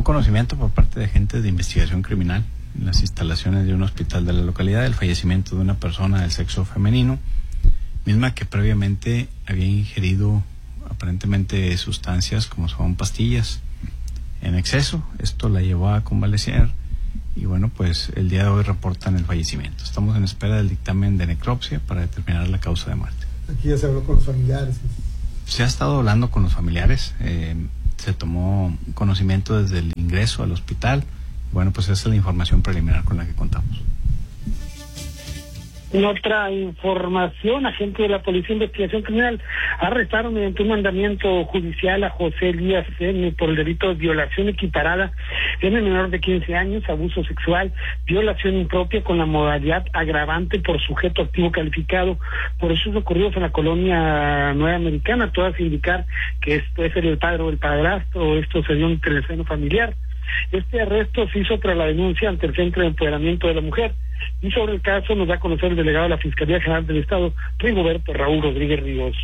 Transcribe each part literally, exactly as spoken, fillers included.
tomó conocimiento por parte de agentes de investigación criminal en las instalaciones de un hospital de la localidad del fallecimiento de una persona del sexo femenino, misma que previamente había ingerido aparentemente sustancias como son pastillas en exceso. Esto la llevó a convalecer y bueno, pues el día de hoy reportan el fallecimiento. Estamos en espera del dictamen de necropsia para determinar la causa de muerte. Aquí ya se habló con los familiares. Se ha estado hablando con los familiares, eh, se tomó conocimiento desde el ingreso al hospital. Bueno, pues esa es la información preliminar con la que contamos. En otra información, agentes de la Policía de Investigación Criminal arrestaron mediante un mandamiento judicial a José Elías N. por el delito de violación equiparada en el menor de quince años, abuso sexual, violación impropia con la modalidad agravante por sujeto activo calificado por hechos ocurridos en la colonia Nueva Americana, todas indicar que esto es el padre o el padrastro, esto se dio entre el seno familiar. Este arresto se hizo tras la denuncia ante el Centro de Empoderamiento de la Mujer. Y sobre el caso nos da a conocer el delegado de la Fiscalía General del Estado, Rigoberto Raúl Rodríguez Ríos.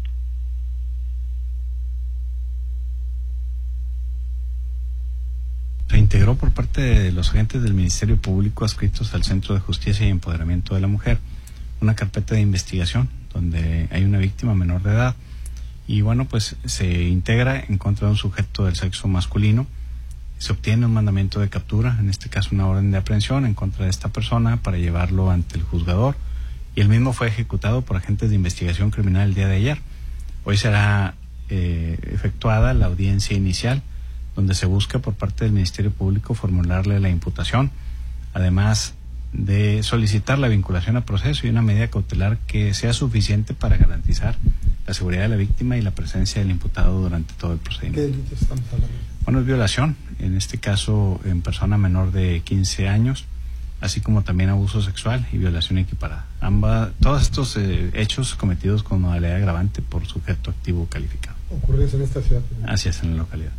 Se integró por parte de los agentes del Ministerio Público adscritos al Centro de Justicia y Empoderamiento de la Mujer una carpeta de investigación donde hay una víctima menor de edad y bueno, pues se integra en contra de un sujeto del sexo masculino. Se obtiene un mandamiento de captura, en este caso una orden de aprehensión en contra de esta persona para llevarlo ante el juzgador y el mismo fue ejecutado por agentes de investigación criminal el día de ayer. Hoy será eh, efectuada la audiencia inicial donde se busca por parte del Ministerio Público formularle la imputación, además de solicitar la vinculación a proceso y una medida cautelar que sea suficiente para garantizar la seguridad de la víctima y la presencia del imputado durante todo el procedimiento. ¿Qué delitos estamos hablando? Bueno, es violación, en este caso en persona menor de quince años, así como también abuso sexual y violación equiparada. Ambas, todos estos eh, hechos cometidos con modalidad agravante por sujeto activo calificado. ¿Ocurridos en esta ciudad? Así es, en la localidad.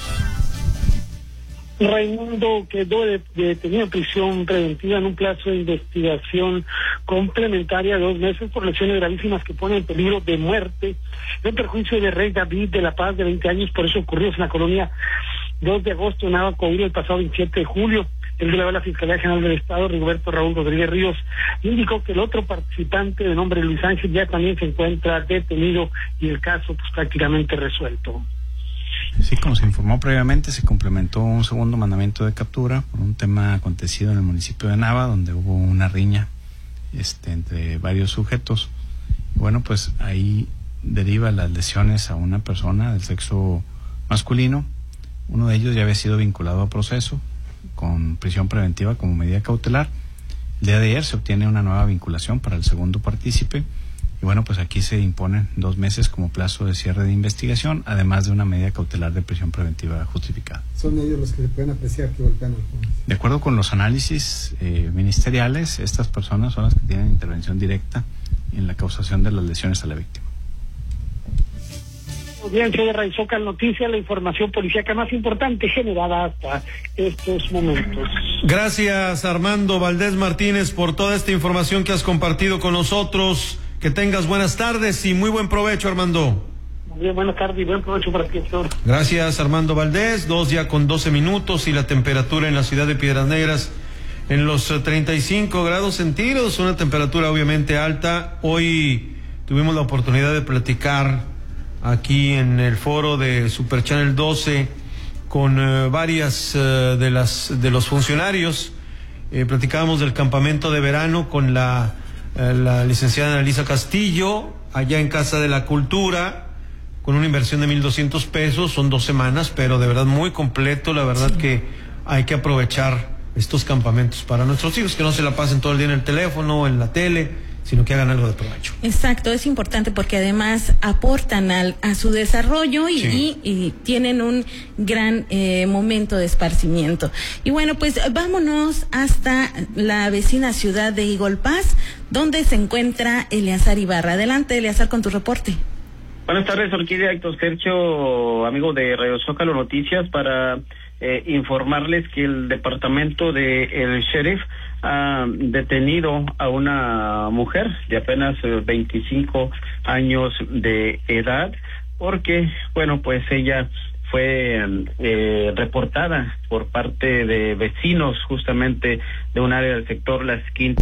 Raimundo quedó detenido en prisión preventiva en un plazo de investigación complementaria de dos meses por lesiones gravísimas que ponen en peligro de muerte en perjuicio de Rey David de La Paz, de veinte años, por eso ocurrió en la colonia dos de agosto en Agua Coahuila el pasado veintisiete de julio. El delegado de la Fiscalía General del Estado, Rigoberto Raúl Rodríguez Ríos, indicó que el otro participante de nombre Luis Ángel ya también se encuentra detenido y el caso pues prácticamente resuelto. Sí, como se informó previamente, se complementó un segundo mandamiento de captura por un tema acontecido en el municipio de Nava, donde hubo una riña este, entre varios sujetos. Y bueno, pues ahí deriva las lesiones a una persona del sexo masculino. Uno de ellos ya había sido vinculado a proceso con prisión preventiva como medida cautelar. El día de ayer se obtiene una nueva vinculación para el segundo partícipe. Y bueno, pues aquí se imponen dos meses como plazo de cierre de investigación, además de una medida cautelar de prisión preventiva justificada. ¿Son ellos los que se pueden apreciar que golpean al joven? De acuerdo con los análisis eh, ministeriales, estas personas son las que tienen intervención directa en la causación de las lesiones a la víctima. Audiencia de Radio Zócalo Noticias, la información policíaca más importante generada hasta estos momentos. Gracias, Armando Valdés Martínez, por toda esta información que has compartido con nosotros. Que tengas buenas tardes y muy buen provecho, Armando. Muy bien, buenas tardes y buen provecho para ti, señor. Gracias, Armando Valdés. Dos ya con doce minutos y la temperatura en la ciudad de Piedras Negras en los treinta y cinco grados centígrados, una temperatura obviamente alta. Hoy tuvimos la oportunidad de platicar aquí en el foro de Super Channel doce con eh, varias eh, de las de los funcionarios. Eh, platicábamos del campamento de verano con la la licenciada Analisa Castillo, allá en Casa de la Cultura, con una inversión de mil doscientos pesos, son dos semanas, pero de verdad muy completo, la verdad sí. Que hay que aprovechar estos campamentos para nuestros hijos, que no se la pasen todo el día en el teléfono, en la tele, sino que hagan algo de provecho. Exacto, es importante porque además aportan al, a su desarrollo y, sí. y, y tienen un gran eh, momento de esparcimiento. Y bueno, pues vámonos hasta la vecina ciudad de Igolpaz, donde se encuentra Eleazar Ibarra. Adelante, Eleazar, con tu reporte. Buenas tardes, Orquídea, Héctor Sergio, amigo de Radio Zócalo Noticias, para eh, informarles que el departamento de el sheriff ha detenido a una mujer de apenas veinticinco años de edad, porque, bueno, pues ella fue eh, reportada por parte de vecinos justamente de un área del sector Las Quintas.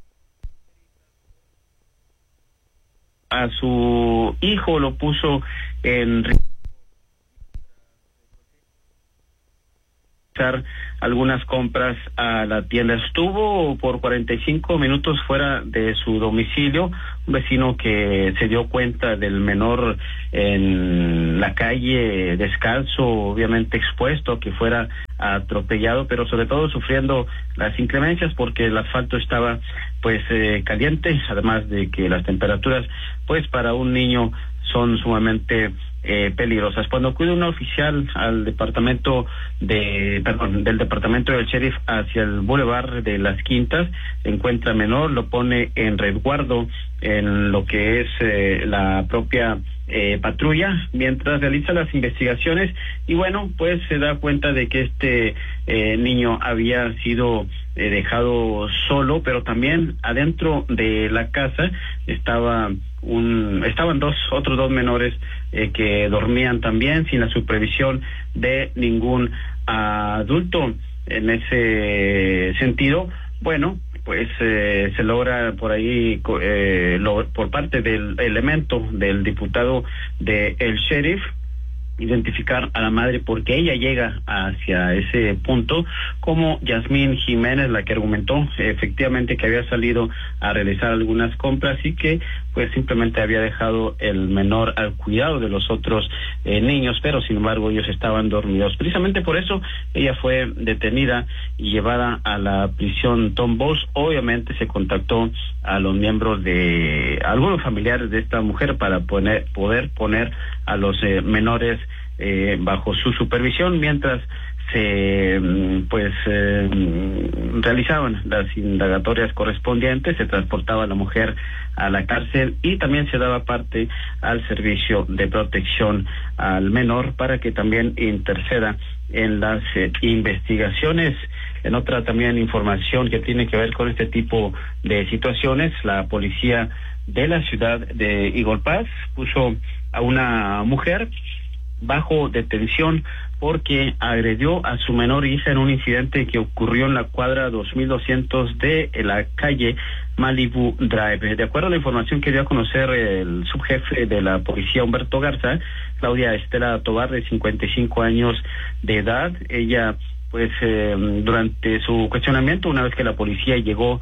A su hijo lo puso en algunas compras a la tienda. Estuvo por cuarenta y cinco minutos fuera de su domicilio. Un vecino que se dio cuenta del menor en la calle descalzo, obviamente expuesto a que fuera atropellado, pero sobre todo sufriendo las inclemencias porque el asfalto estaba pues eh, caliente, además de que las temperaturas pues para un niño son sumamente eh, peligrosas. Cuando acude un oficial al departamento de, perdón, del departamento del sheriff hacia el bulevar de Las Quintas, encuentra menor, lo pone en resguardo en lo que es eh, la propia eh, patrulla, mientras realiza las investigaciones y bueno, pues se da cuenta de que este eh, niño había sido eh, dejado solo, pero también adentro de la casa estaba un, estaban dos, otros dos menores eh, que dormían también sin la supervisión de ningún adulto. En ese sentido, bueno, pues eh, se logra por ahí eh, lo, por parte del elemento del diputado de el sheriff identificar a la madre porque ella llega hacia ese punto como Yasmín Jiménez, la que argumentó efectivamente que había salido a realizar algunas compras y que pues simplemente había dejado el menor al cuidado de los otros eh, niños, pero sin embargo ellos estaban dormidos. Precisamente por eso ella fue detenida y llevada a la prisión Tom Bowles. Obviamente se contactó a los miembros de algunos familiares de esta mujer para poner, poder poner a los eh, menores eh, bajo su supervisión mientras se pues eh, realizaban las indagatorias correspondientes, se transportaba a la mujer a la cárcel y también se daba parte al servicio de protección al menor para que también interceda en las eh, investigaciones. En otra también información que tiene que ver con este tipo de situaciones, la policía de la ciudad de Eagle Pass puso a una mujer bajo detención porque agredió a su menor hija en un incidente que ocurrió en la cuadra dos mil doscientos de la calle Malibu Drive. De acuerdo a la información que dio a conocer el subjefe de la policía, Humberto Garza, Claudia Estela Tobar, de cincuenta y cinco años de edad, ella pues eh, durante su cuestionamiento, una vez que la policía llegó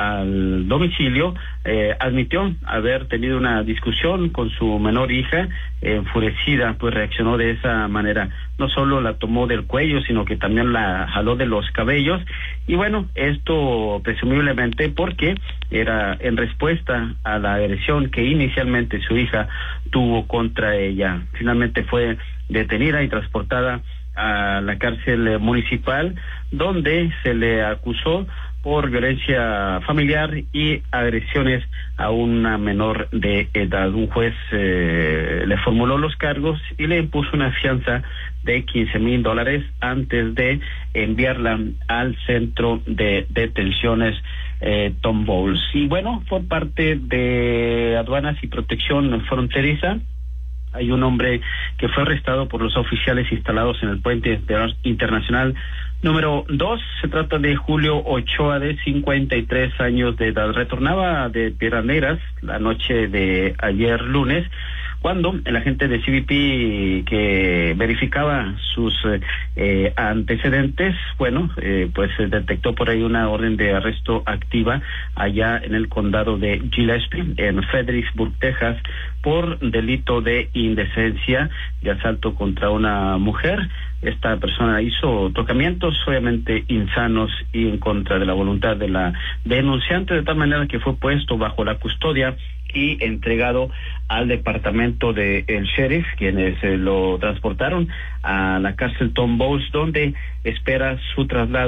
al domicilio, eh, admitió haber tenido una discusión con su menor hija, eh, enfurecida, pues reaccionó de esa manera. No solo la tomó del cuello, sino que también la jaló de los cabellos, y bueno, esto presumiblemente porque era en respuesta a la agresión que inicialmente su hija tuvo contra ella. Finalmente fue detenida y transportada a la cárcel municipal, donde se le acusó por violencia familiar y agresiones a una menor de edad. Un juez eh, le formuló los cargos y le impuso una fianza de quince mil dólares antes de enviarla al centro de detenciones eh, Tom Bowles. Y bueno, por parte de Aduanas y Protección Fronteriza, hay un hombre que fue arrestado por los oficiales instalados en el puente internacional número dos. Se trata de Julio Ochoa, de cincuenta y tres años de edad. Retornaba de Piedras Negras la noche de ayer lunes, cuando el agente de C B P que verificaba sus eh, antecedentes, bueno, eh, pues detectó por ahí una orden de arresto activa allá en el condado de Gillespie, en Fredericksburg, Texas, por delito de indecencia y asalto contra una mujer. Esta persona hizo tocamientos obviamente insanos y en contra de la voluntad de la denunciante, de tal manera que fue puesto bajo la custodia y entregado al departamento de el sheriff, quienes eh, lo transportaron a la cárcel Tom Bowles, donde espera su traslado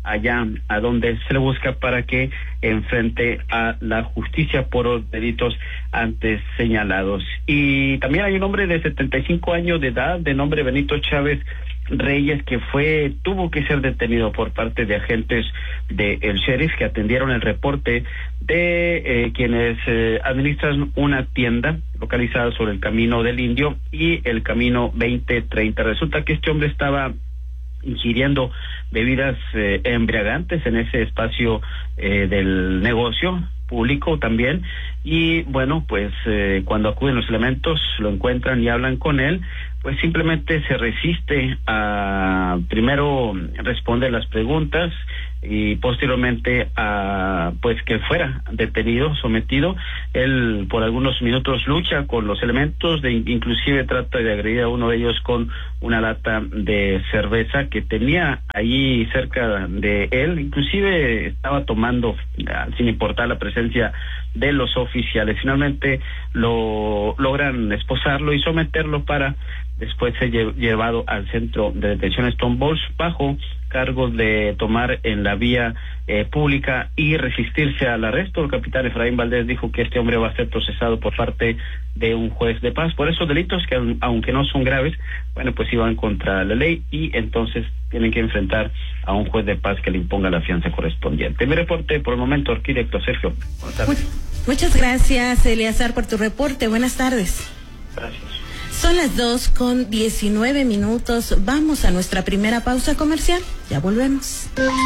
allá a donde se le busca para que enfrente a la justicia por los delitos antes señalados. Y también hay un hombre de setenta y cinco años de edad, de nombre Benito Chávez Reyes, que fue tuvo que ser detenido por parte de agentes del sheriff que atendieron el reporte de eh, quienes eh, administran una tienda localizada sobre el Camino del Indio y el Camino veinte treinta. Resulta que este hombre estaba ingiriendo bebidas eh, embriagantes en ese espacio eh, del negocio público también, y bueno, pues eh, cuando acuden los elementos lo encuentran y hablan con él, pues simplemente se resiste a primero responder las preguntas y posteriormente a pues que fuera detenido, sometido. Él por algunos minutos lucha con los elementos, de inclusive trata de agredir a uno de ellos con una lata de cerveza que tenía ahí cerca de él, inclusive estaba tomando sin importar la presencia de los oficiales. Finalmente lo logran esposarlo y someterlo para después ser llevado al centro de detención Stone Balls bajo cargos de tomar en la vía eh, pública y resistirse al arresto. El capitán Efraín Valdés dijo que este hombre va a ser procesado por parte de un juez de paz por esos delitos que, aunque no son graves, bueno, pues iban contra la ley y entonces tienen que enfrentar a un juez de paz que le imponga la fianza correspondiente. Mi reporte por el momento, arquitecto Sergio. Buenas tardes. Muchas gracias, Eleazar, por tu reporte. Buenas tardes. Gracias. Son las dos con diecinueve minutos. Vamos a nuestra primera pausa comercial. Ya volvemos.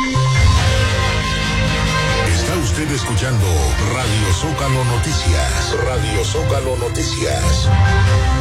Está usted escuchando Radio Zócalo Noticias. Radio Zócalo Noticias.